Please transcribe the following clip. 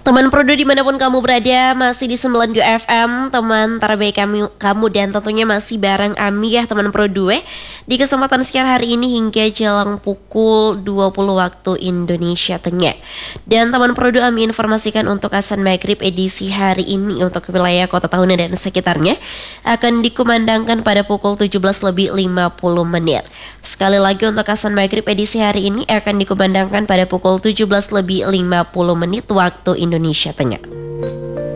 Teman Prodo dimanapun kamu berada, masih di 92 FM, teman terbaik kamu dan tentunya masih bareng Ami ya teman Prodo. Di kesempatan siang hari ini hingga jelang pukul 20 waktu Indonesia Tengah. Dan teman Prodo, Ami informasikan untuk azan maghrib edisi hari ini untuk wilayah Kota Tahuna dan sekitarnya akan dikumandangkan pada pukul 17:50. Sekali lagi untuk azan maghrib edisi hari ini akan dikumandangkan pada pukul 17:50 waktu Indonesia Tengah.